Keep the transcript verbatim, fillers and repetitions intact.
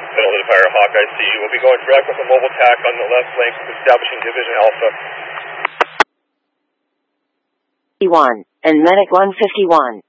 Penalty Fire, Hawk, I see you. We'll be going direct with a mobile tack on the left flank, establishing Division Alpha. one and Medic one fifty-one.